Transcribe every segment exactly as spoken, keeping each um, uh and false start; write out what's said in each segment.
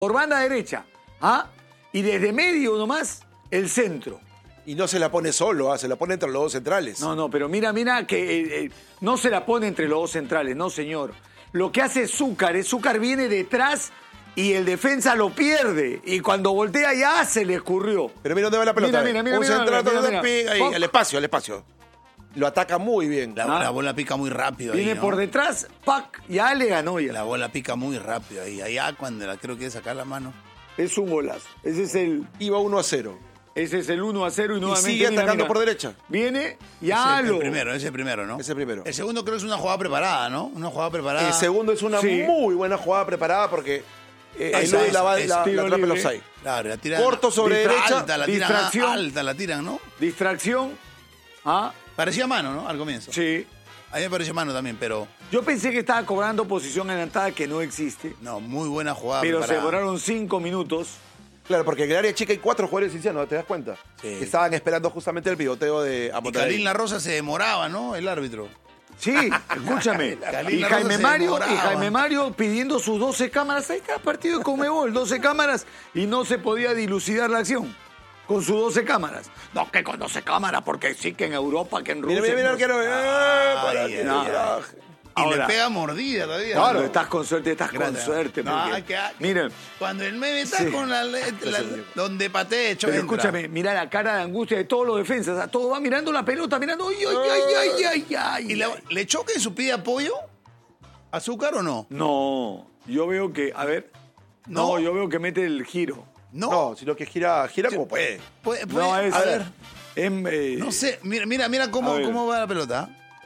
por banda derecha, ¿ah? Y desde medio nomás, el centro. Y no se la pone solo, ¿ah? Se la pone entre los dos centrales. No, no, pero mira, mira que eh, eh, no se la pone entre los dos centrales, no señor. Lo que hace Zúcar, es Zúcar viene detrás y el defensa lo pierde. Y cuando voltea ya se le escurrió. Pero mira dónde va la pelota. Mira, mira, mira, un mira, central, mira, otro mira, pega mira. ahí, al espacio, al espacio. Lo ataca muy bien. La, Ah. la bola pica muy rápido Viene ahí, ¿no? por detrás, ¡pac! Ya le ganó ya. La bola pica muy rápido ahí. Allá cuando la creo que quiere sacar la mano. Es un golazo. Ese es el, Iba uno a cero. ese es el uno a cero y Y nuevamente. sigue mira, atacando mira. por derecha. Viene, ya ese, lo. el primero, ese primero, ¿no? Ese primero. El segundo creo que es una jugada preparada, ¿no? Una jugada preparada. El segundo es una Sí. muy buena jugada preparada porque eh, Ahí el está, Luis la, va- es- la, es la tiro atrapa en libre. los seis. Claro, la tiran. Corto sobre distra- derecha, Alta la tiran, distracción. alta la tiran, ¿no? Distracción. ¿Ah? Parecía mano, ¿no? Al comienzo. Sí. A mí me pareció mano también, pero Yo pensé que estaba cobrando posición adelantada que no existe. no, muy buena jugada Pero se preparada. demoraron cinco minutos. Claro, porque en el área chica hay cuatro jugadores cincianos, ¿te das cuenta? Sí. Que estaban esperando justamente el pivoteo de Y Amotaday. Kalin La Rosa se demoraba, ¿no? El árbitro. Sí, escúchame. Kalin Y La Jaime Rosa se Mario, y demoraba. Jaime Mario pidiendo sus doce cámaras. Ahí está, partido de Conmebol, doce cámaras y no se podía dilucidar la acción con sus doce cámaras. No, que con doce cámaras, porque sí que en Europa, que en Rusia. Mira, mira, mira, no. arquero. ¡Eh! para Ay, que no. mira. Y Ahora. le pega mordida todavía. Claro, Claro. estás con suerte, estás Gracias. con suerte. No, porque- que- Miren, Cuando el meme está Sí. con la, la- donde patee, hecho pero entra. escúchame, mira la cara de angustia de todos los defensas. O sea, todo va mirando la pelota, mirando. ¡Ay, ay, ay, ay, ay! ay, ¿Y le, ay. le choca en su pide apoyo? ¿Azúcar o no? No, yo veo que, a ver. No, No. yo veo que mete el giro. No. No, sino que gira, gira como puede. Puede- puede- No, es. a ver, es, eh, no sé. Mira, mira, mira A cómo, ver. cómo va la pelota.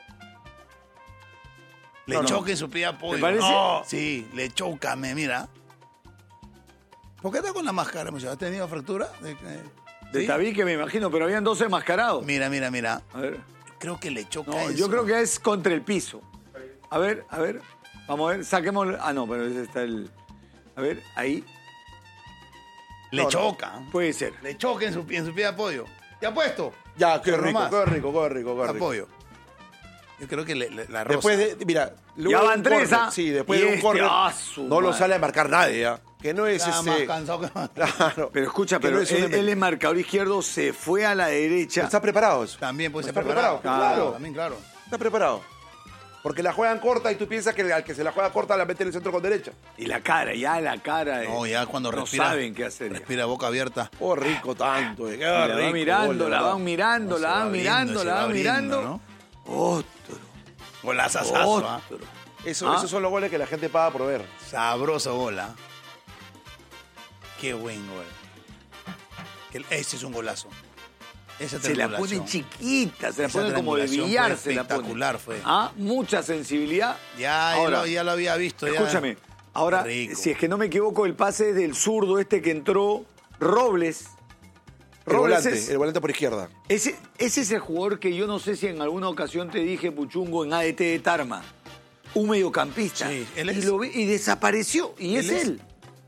Le No, no. choca en su pide apoyo. ¿Te parece? No. Sí, le choca, me mira. ¿Por qué está con la máscara, muchacho? ¿Has tenido fractura? De, eh, De ¿sí? tabique me imagino, pero habían doce enmascarados. Mira, mira, mira. A ver. Creo que le choca No, eso. yo creo que es contra el piso. A ver, a ver. Vamos a ver, saquemos. Ah, no, pero ese está el. A ver, ahí. Le No, no. choca. Puede ser. Le choca en su, en su pie de apoyo. ¿Te apuesto? Ya, qué Pero rico, más. qué rico, qué rico, qué rico. Apoyo. Yo creo que le, le- la rosa. Después de, mira, luego Ya de van un tres, córner, ¿ah? sí, después Y de un este, córner, ah, su no lo madre. sale a marcar nadie, ¿ah? Que no es Está más ese... cansado que más. Claro. Pero escucha, que pero no es un él, eme- él es marcador izquierdo, se fue a la derecha. Está preparado eso. También puede ser Está preparado. preparado, claro. También, claro. Está preparado. Porque la juegan corta y tú piensas que al que se la juega corta la mete en el centro con derecha. Y la cara, ya la cara. eh, No, ya cuando no respira. saben qué hacer. ya. Respira boca abierta. Oh, rico tanto. eh, Qué Y la rico, van mirando, gol, la verdad. van mirando, No, la se va van abriendo, mirando, se la va van abriendo, mirando. ¿no? Otro. Golazazazo, ¿ah? Otro. Eso, ¿Ah? Esos son los goles que la gente paga por ver. Sabroso bola. Qué buen gol. Que- Ese es un golazo. Esa Se la triangulación. pone chiquita, se la Esa pone como de triangulación billar, fue se la pone. espectacular fue. Ah, mucha sensibilidad. Ya, ya, Ahora, lo, ya lo había visto. ya. escúchame, ahora, Rico. si es que no me equivoco, el pase es del zurdo este que entró, Robles. El Robles volante, es- el volante por izquierda. Ese, ese es el jugador que yo no sé si en alguna ocasión te dije, Puchungo, en A D T de Tarma. Un mediocampista. Sí, él y, es. lo vi- y desapareció. Y Él es, es. él.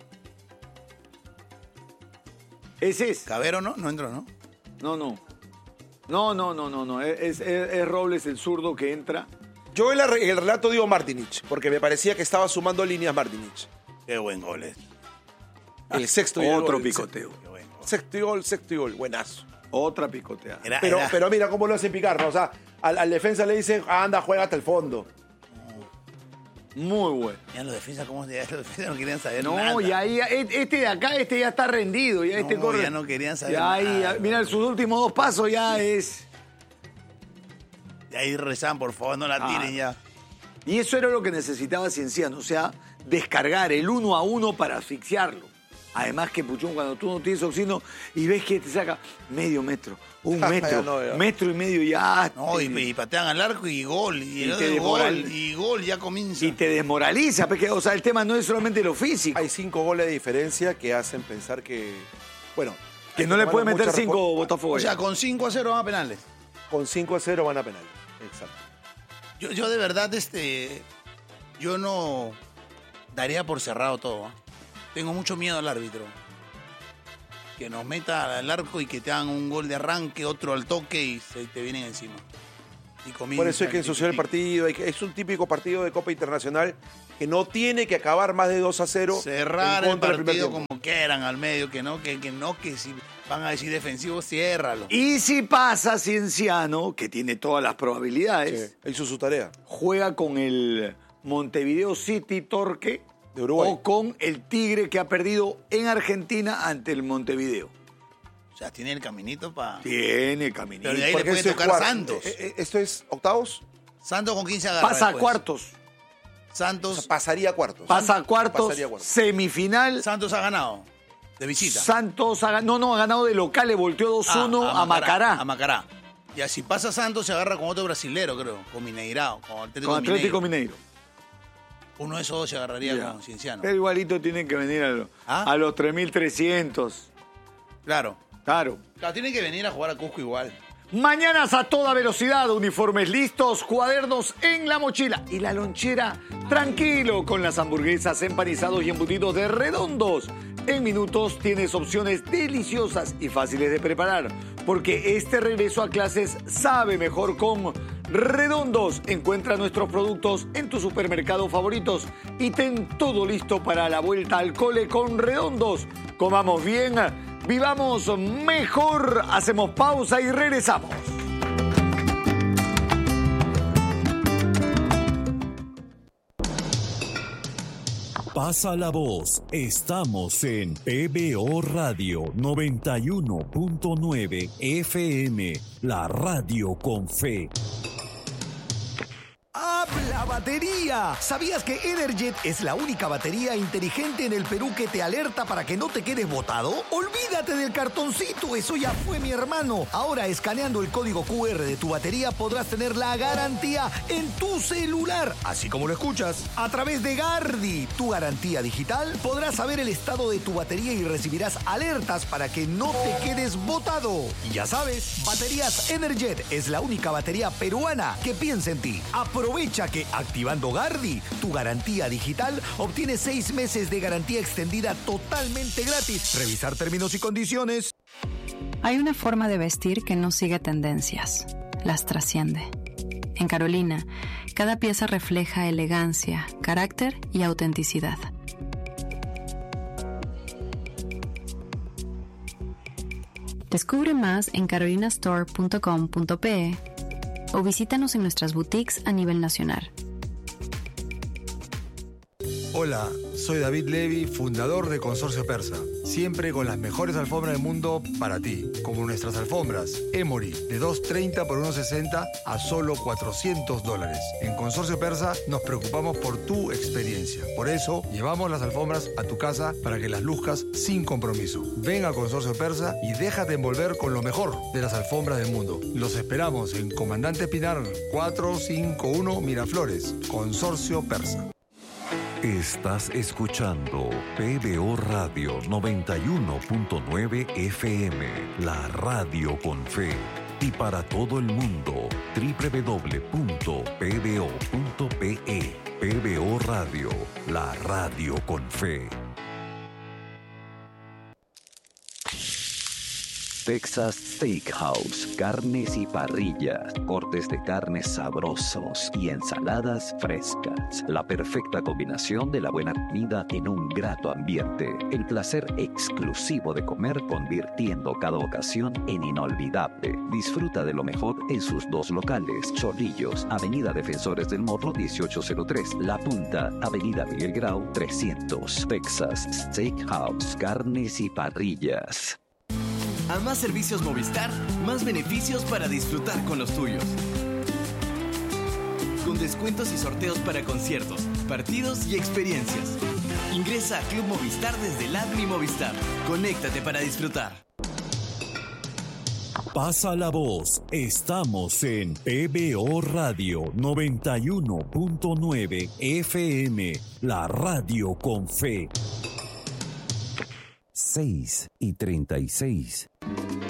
Ese es. Cabero, ¿no? No entró, ¿no? No, no. No, no, no, no, no. Es, es- es Robles el zurdo que entra. Yo en, la re- en el relato digo Martinich, porque me parecía que estaba sumando líneas Martinich. Qué buen gol es. El sexto y el Otro gol, el picoteo. Qué buen gol. Sexto y gol, sexto y gol. Buenazo. Otra picoteada. Era, Pero, era- pero mira cómo lo hacen picar, ¿no? O sea, al, al defensa le dicen, anda, juega hasta el fondo. Muy bueno. Ya los defensas, ¿cómo se Los defensas no querían saber No, nada. y ahí, este de acá, este ya está rendido. Ya este No, corre. ya no querían saber Ya ahí, nada. ya- mira, sus últimos dos pasos ya es. Y ahí rezan, por favor, no la Ah. tiren ya. Y eso era lo que necesitaba Cienciano, o sea, descargar el uno a uno para asfixiarlo. Además que, Puchón, cuando tú no tienes oxígeno y ves que te saca medio metro, un Ya, metro, ya no, ya. metro y medio, ya. No, te- y, y patean al arco y gol. Y, Y el te gol, desmoral- y gol, ya comienza. y te desmoraliza, porque, o sea, el tema no es solamente lo físico. Hay cinco goles de diferencia que hacen pensar que, bueno... que hay no le tomar puede meter mucha cinco respon- Botafogo. O sea, con cinco a cero van a penales. Con cinco a cero van a penal. Exacto. Yo, yo de verdad, este, yo no daría por cerrado todo. ¿ah? Tengo mucho miedo al árbitro. Que nos meta al arco y que te hagan un gol de arranque, otro al toque y se te vienen encima. Y comienza Por eso hay que ensuciar el pipi. partido. hay que- es un típico partido de Copa Internacional que no tiene que acabar más de dos a cero. Cerrar en el contra del primer partido tiempo. como quieran al medio, que no, que, que no, que si van a decir defensivo, ciérralo. Y si pasa Cienciano, que tiene todas las probabilidades, Sí, hizo su tarea. juega con el Montevideo City Torque De Uruguay. o con el Tigre que ha perdido en Argentina ante el Montevideo. O sea, tiene el caminito para... Tiene caminito. Pero de ahí Porque le puede esto es tocar cuarto. Santos. Eh, eh, ¿Esto es octavos? Santos con quince agarra Pasa a después. cuartos. O Santos, sea, pasaría a cuartos. Pasa a cuartos, Pasaría a cuartos. semifinal. Santos ha ganado de visita. Santos ha, gan- no, no, ha ganado de local, le volteó dos uno Ah, a Macará. A Macará. Y así pasa Santos, se agarra con otro brasilero, creo, con Mineirao, con Atlético, Con Atlético Mineiro. Mineiro. Uno de esos dos se agarraría Ya. con Cienciano. Pero igualito tienen que venir a, lo- ¿Ah? a los tres mil trescientos. Claro. Claro. Claro, tienen que venir a jugar a Cusco igual. Mañanas a toda velocidad, uniformes listos, cuadernos en la mochila y la lonchera tranquilo con las hamburguesas, empanizados y embutidos de Redondos. En minutos tienes opciones deliciosas y fáciles de preparar, porque este regreso a clases sabe mejor con Redondos. Encuentra nuestros productos en tus supermercados favoritos y ten todo listo para la vuelta al cole con Redondos. Comamos bien, vivamos mejor. Hacemos pausa y regresamos. Pasa la voz. Estamos en P B O Radio noventa y uno punto nueve F M, la radio con fe. ¡Habla batería! ¿Sabías que Energet es la única batería inteligente en el Perú que te alerta para que no te quedes botado? Olvídate del cartoncito, eso ya fue, mi hermano. Ahora, escaneando el código Q R de tu batería podrás tener la garantía en tu celular, así como lo escuchas. A través de Gardi, tu garantía digital, podrás saber el estado de tu batería y recibirás alertas para que no te quedes botado. Y ya sabes, Baterías Energet es la única batería peruana que piensa en ti. Aprovecha que activando Gardi, tu garantía digital, obtienes seis meses de garantía extendida totalmente gratis. Revisar términos y condiciones. Hay una forma de vestir que no sigue tendencias, las trasciende. En Carolina, cada pieza refleja elegancia, carácter y autenticidad. Descubre más en carolina store punto com punto pe o visítanos en nuestras boutiques a nivel nacional. Hola, soy David Levy, fundador de Consorcio Persa. Siempre con las mejores alfombras del mundo para ti, como nuestras alfombras Emory de dos treinta por uno sesenta a solo cuatrocientos dólares. En Consorcio Persa nos preocupamos por tu experiencia. Por eso llevamos las alfombras a tu casa para que las luzcas sin compromiso. Ven a Consorcio Persa y déjate envolver con lo mejor de las alfombras del mundo. Los esperamos en Comandante Pinar cuatrocientos cincuenta y uno Miraflores. Consorcio Persa. Estás escuchando P B O Radio noventa y uno punto nueve F M, la radio con fe. Y para todo el mundo, doble u doble u doble u punto p b o punto p e. P B O Radio, la radio con fe. Texas Steakhouse, carnes y parrillas, cortes de carnes sabrosos y ensaladas frescas. La perfecta combinación de la buena comida en un grato ambiente. El placer exclusivo de comer convirtiendo cada ocasión en inolvidable. Disfruta de lo mejor en sus dos locales. Chorrillos, Avenida Defensores del Morro dieciocho cero tres. La Punta, Avenida Miguel Grau trescientos. Texas Steakhouse, carnes y parrillas. A más servicios Movistar, más beneficios para disfrutar con los tuyos. Con descuentos y sorteos para conciertos, partidos y experiencias. Ingresa a Club Movistar desde la app Mi Movistar. Conéctate para disfrutar. Pasa la voz. Estamos en P B O Radio noventa y uno punto nueve F M, la radio con fe. seis y treinta y seis.